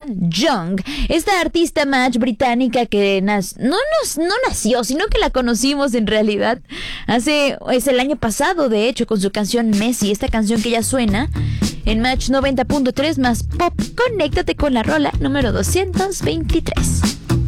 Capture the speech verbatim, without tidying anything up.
Young, esta artista match británica que nas- no, nos, no nació, sino que la conocimos en realidad hace, es el año pasado, de hecho, con su canción Messi, esta canción que ya suena en Match noventa punto tres más Pop. Conéctate con la rola número doscientos veintitrés.